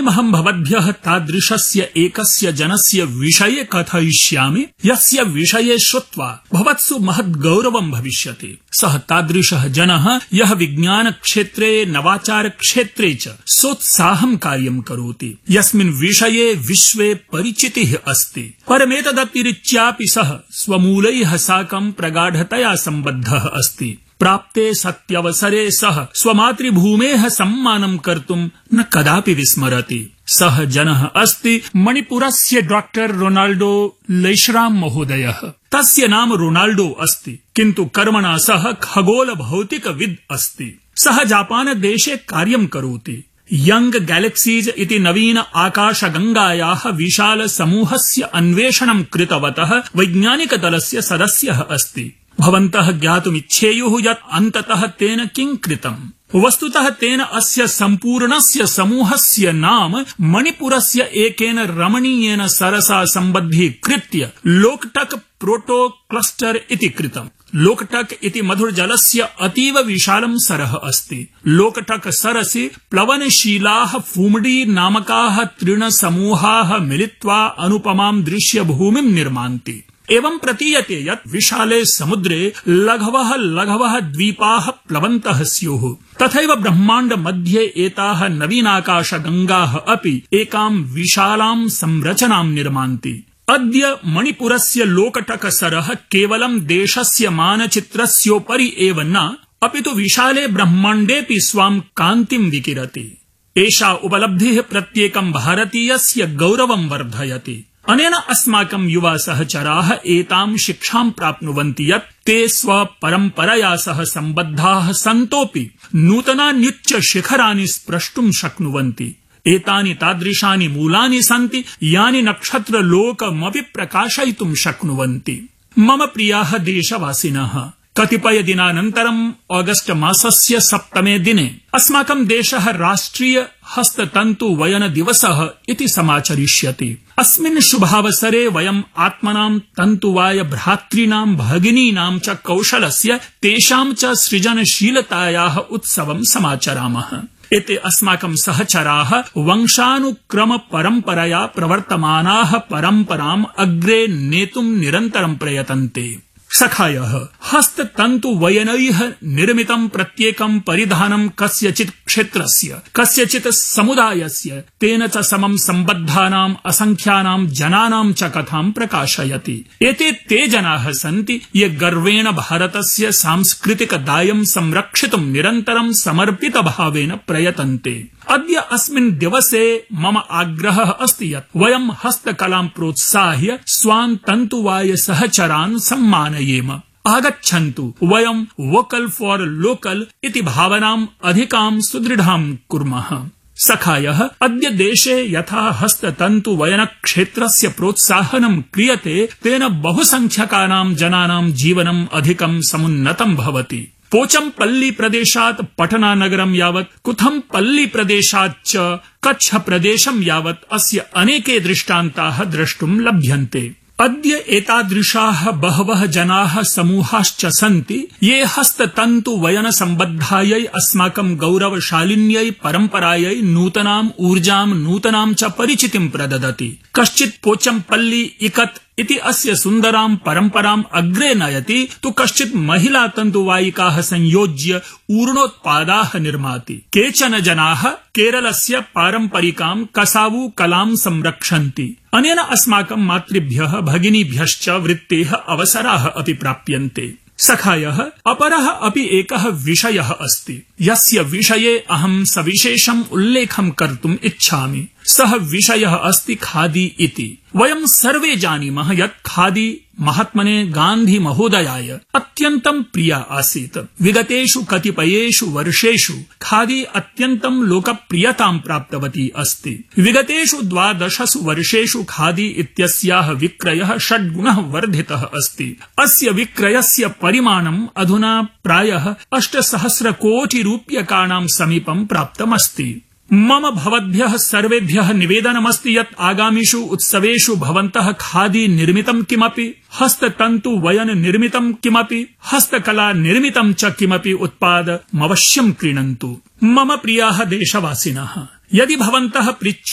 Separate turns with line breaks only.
इदानीमहं भवद्भ्यः तादृशस्य एकस्य जनस्य विषये कथयिष्यामि यस्य विषये श्रुत्वा भवत्सु महद् गौरवं भविष्यति। सः तादृशः जनः यः विज्ञान क्षेत्रे नवाचार क्षेत्रे च सोत्साहं कार्यं करोति, यस्मिन् विषये विश्वे परिचितिः अस्ति। परमेतदतिरिच्यापि सः स्वमूलैः साकं प्रगाढतया सम्बद्धः अस्ति। प्राप्ते सत्यवसरे सः स्वमातृभूमेः सम्मानं कर्तुं न कदापि विस्मरति। सः जनः अस्ति मणिपुरस्य डॉक्टर रोनाल्डो लेशराम महोदयः। तस्य नाम रोनाल्डो अस्ति, किन्तु कर्मणा सः खगोल भौतिकविद् अस्ति। सः जापान देशे कार्यं करोति। यंग गैलेक्सीज इति नवीन आकाशगंगायाः विशाल समूहस्य अन्वेषणं कृतवतः वैज्ञानिक दलस्य सदस्यः अस्ति। भवन्तः ज्ञातुमिच्छेयुः यत् अन्ततः तेन किं कृतम्। वस्तुतः तेन अस्य सम्पूर्णस्य समूहस्य नाम मणिपुरस्य एकेन रमणीयेन सरसा सम्बद्धीकृत्य लोकटक प्रोटो क्लस्टर इति कृतम्। लोकटक इति मधुरजलस्य अतीव विशालं सरः अस्ति। लोकटक सरसि प्लवनशीलाः फूमडी नामकाः तृणसमूहाः मिलित्वा अनुपमां दृश्यभूमिं निर्मान्ति। एवं प्रतीयते यत् विशाले समुद्रे लघवः द्वीपाः प्लवन्तः स्युः। तथैव ब्रह्माण्ड मध्ये एताः नवीनाकाशगंगाः अपि एकां विशालां संरचनां निर्मान्ति। अद्य मणिपुरस्य लोकटकसरः केवलं देशस्य मानचित्रस्योपरि एव न, अपितु विशाले ब्रह्माण्डेऽपि स्वां कान्तिं विकिरति। एषा उपलब्धिः प्रत्येकं भारतीयस्य गौरवं वर्धयति। अनेन अस्माकं युवा सहचराः एतां शिक्षां प्राप्नुवन्ति यत् ते स्वपरम्परया सह सम्बद्धाः सन्तोऽपि नूतनान्युच्च शिखराणि स्प्रष्टुं शक्नुवन्ति। एतानि तादृशानि मूलानि सन्ति यानि नक्षत्रलोकमपि प्रकाशयितुं शक्नुवन्ति। मम प्रियाः देशवासिनः, कतिपय दिनानन्तरम् ऑगस्ट मासस्य 7 दिने अस्माकं देशः राष्ट्रिय हस्ततन्तु वयन दिवसः इति समाचरिष्यति। अस्मिन् शुभावसरे वयम् आत्मनां तन्तुवाय भ्रातॄणां भगिनीनां च कौशलस्य तेषां च सृजनशीलतायाः उत्सवं समाचरामः। एते अस्माकं सहचराः वंशानुक्रम परम्परया प्रवर्तमानाः परम्पराम् अग्रे नेतुं निरन्तरं प्रयतन्ते। सखायः, हस्ततन्तुवयनैः निर्मितं प्रत्येकं परिधानं कस्यचित् क्षेत्रस्य, कस्यचित् समुदायस्य, तेन च समं सम्बद्धानाम् असंख्यानां जनानां च कथां प्रकाशयति। एते ते जनाः सन्ति ये गर्वेण भारतस्य सांस्कृतिक दायं संरक्षितुं निरन्तरं समर्पितभावेन प्रयतन्ते। अद्य अस्मिन् दिवसे मम आग्रहः अस्ति यत् वयं हस्तकलां प्रोत्साह्य स्वान् तन्तुवाय सहचरान् सम्मानयेम। आगच्छन्तु वयं वोकल फॉर लोकल इति भावनाम् अधिकां सुदृढां कुर्मः। सखायः, अद्य देशे यथा हस्ततन्तु वयन क्षेत्रस्य प्रोत्साहनं क्रियते तेन बहुसंख्यकानां जनानां जीवनम् अधिकं समुन्नतं भवति। पोचम्पल्ली प्रदेशात् पटना नगरं यावत्, कुथम्पल्ली प्रदेशात् च कच्छ प्रदेशं यावत् अस्य अनेके दृष्टान्ताः द्रष्टुं लभ्यन्ते। अद्य एतादृशाः बहवः जनाः समूहाश्च सन्ति ये हस्ततन्तु वयन सम्बद्धायै अस्माकं गौरवशालिन्यै परम्परायै नूतनाम् ऊर्जां नूतनां च परिचितिं प्रददति। कश्चित् पोचम्पल्ली इकत् इति अस्य सुन्दरां परम्पराम् अग्रे नयति, तु कश्चित् महिला तन्तुवायिकाः संयोज्य ऊर्णोत्पादाः निर्माति। केचन जनाः केरलस्य पारम्परिकां कसावू कलां संरक्षन्ति। अनेन अस्माकं मातृभ्यः भगिनीभ्यश्च वृत्तेः अवसराः अपि प्राप्यन्ते। सखायः, अपरः अपि एकः विषयः अस्ति यस्य विषये अहं सविशेषम् उल्लेखं कर्तुम् इच्छामि। सः विषयः अस्ति खादी इति। वयं सर्वे जानीमः यत् खादी महात्मने गान्धी महोदयाय अत्यन्तं प्रिया आसीत्। विगतेषु कतिपयेषु वर्षेषु खादी अत्यन्तं लोकप्रियतां प्राप्तवती अस्ति। विगतेषु 12 वर्षेषु खादी इत्यस्याः विक्रयः 6 गुणः वर्धितः अस्ति। अस्य विक्रयस्य परिमाणम् अधुना प्रायः 8,000 कोटि रूप्यकाणां समीपं प्राप्तमस्ति। मम भवद्भ्यः सर्वेभ्यः निवेदनमस्ति यत् आगामिषु उत्सवेषु भवन्तः खादी निर्मितं किमपि, हस्ततन्तु वयन निर्मितं किमपि, हस्तकला निर्मितं च किमपि उत्पादमवश्यं क्रीणन्तु। मम प्रियाः देशवासिनः, यदि भवन्तः